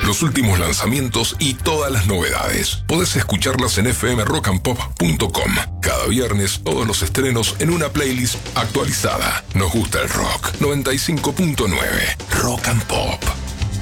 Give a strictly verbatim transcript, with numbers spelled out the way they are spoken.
los últimos lanzamientos y todas las novedades. Podés escucharlas en f m rock and pop punto com. Cada viernes, todos los estrenos en una playlist actualizada. Nos gusta el rock. noventa y cinco punto nueve Rock and Pop.